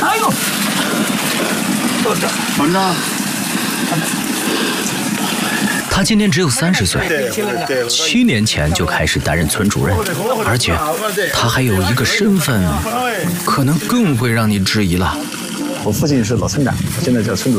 哎呦， 团长， 他今年只有30岁，7年前就开始担任村主任，而且他还有一个身份，可能更会让你质疑了。 我父亲是老村长，现在叫村主任。